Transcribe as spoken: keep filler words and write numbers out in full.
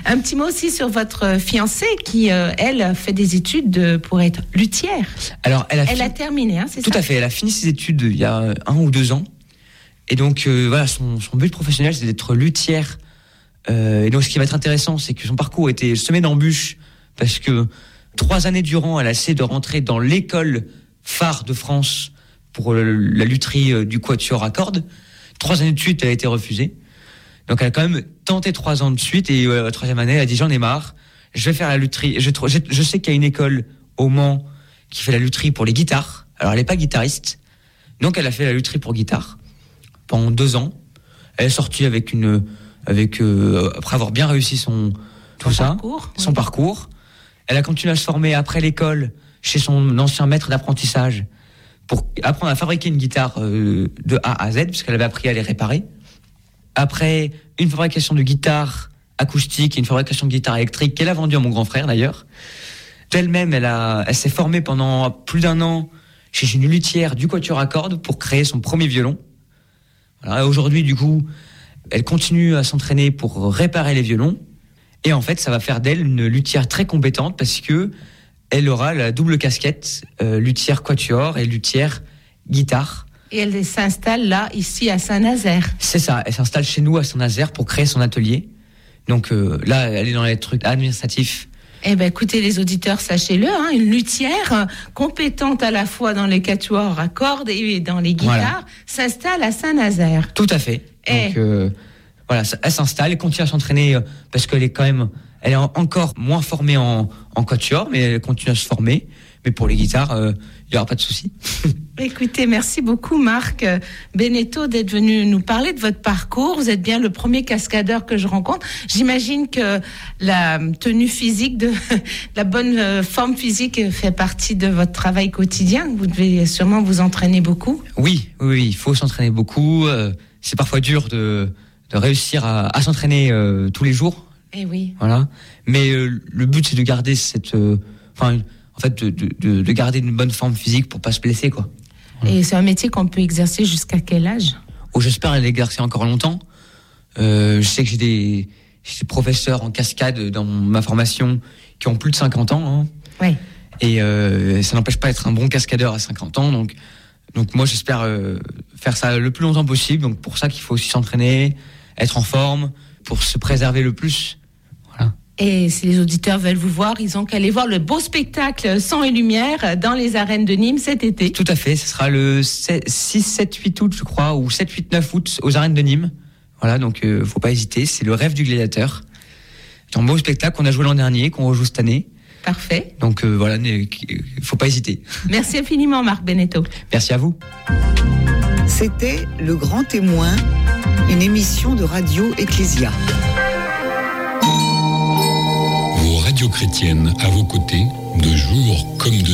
Un petit mot aussi sur votre fiancée qui, euh, elle, fait des études de, pour être luthière. Alors, elle a, elle fi- a terminé, hein, c'est Tout ça ? à fait. Elle a fini ses études il y a un ou deux ans. Et donc, euh, voilà, son, son but professionnel, c'est d'être luthière. Euh, et donc, ce qui va être intéressant, c'est que son parcours était semé d'embûches parce que trois années durant, elle a essayé de rentrer dans l'école phare de France pour le, la lutherie euh, du quatuor à cordes. Trois années de suite, elle a été refusée. Donc, elle a quand même tenté trois ans de suite et euh, la troisième année, elle a dit j'en ai marre, je vais faire la lutherie. Je, je, je sais qu'il y a une école au Mans qui fait la lutherie pour les guitares. Alors, elle n'est pas guitariste, donc elle a fait la lutherie pour guitare pendant deux ans. Elle est sortie avec une, avec euh, après avoir bien réussi son tout son ça, parcours, son oui. parcours. Elle a continué à se former après l'école chez son ancien maître d'apprentissage pour apprendre à fabriquer une guitare euh, de A à Z, parce qu'elle avait appris à les réparer. Après une fabrication de guitare acoustique et une fabrication de guitare électrique qu'elle a vendue à mon grand frère d'ailleurs. D'elle-même, elle a, elle s'est formée pendant plus d'un an chez une luthière du quatuor à cordes pour créer son premier violon. Voilà, et aujourd'hui, du coup, elle continue à s'entraîner pour réparer les violons. Et en fait, ça va faire d'elle une luthière très compétente parce que elle aura la double casquette, euh, luthière quatuor et luthière guitare. Et elle s'installe là, ici, à Saint-Nazaire. C'est ça, elle s'installe chez nous à Saint-Nazaire pour créer son atelier. Donc euh, là, elle est dans les trucs administratifs. Eh ben, écoutez, les auditeurs, sachez-le, hein, une luthière euh, compétente à la fois dans les quatuors à cordes et dans les guitares voilà. s'installe à Saint-Nazaire. Tout à fait. Et... Donc euh, voilà, elle s'installe, elle continue à s'entraîner euh, parce qu'elle est quand même, elle est en, encore moins formée en, en quatuor, mais elle continue à se former. Mais pour les guitares, il euh, n'y aura pas de souci. Écoutez, merci beaucoup Marc Beneteau d'être venu nous parler de votre parcours. Vous êtes bien le premier cascadeur que je rencontre. J'imagine que la tenue physique, de la bonne forme physique fait partie de votre travail quotidien. Vous devez sûrement vous entraîner beaucoup. Oui, oui, il faut s'entraîner beaucoup. Euh, c'est parfois dur de, de réussir à, à s'entraîner euh, tous les jours. Eh oui. Voilà. Mais euh, le but, c'est de garder cette... Enfin... Euh, en fait, de, de, de garder une bonne forme physique pour pas se blesser, quoi. Et c'est un métier qu'on peut exercer jusqu'à quel âge ? Oh, j'espère l'exercer encore longtemps. Euh, je sais que j'ai des, j'ai des professeurs en cascade dans ma formation qui ont plus de cinquante ans. Hein. Oui. Et euh, ça n'empêche pas d'être un bon cascadeur à cinquante ans. Donc, donc moi, j'espère euh, faire ça le plus longtemps possible. Donc, pour ça qu'il faut aussi s'entraîner, être en forme, pour se préserver le plus. Voilà. Et si les auditeurs veulent vous voir, ils ont qu'à aller voir le beau spectacle Son et Lumière dans les arènes de Nîmes cet été. Tout à fait, ce sera le six, sept, huit août, je crois, ou sept, huit, neuf août aux arènes de Nîmes. Voilà, donc euh, faut pas hésiter, c'est le rêve du gladiateur. C'est un beau spectacle qu'on a joué l'an dernier, qu'on rejoue cette année. Parfait. Donc euh, voilà, il faut pas hésiter. Merci infiniment Marc Beneteau. Merci à vous. C'était Le Grand Témoin, une émission de Radio Ecclésia. Radio chrétienne à vos côtés, de jour comme de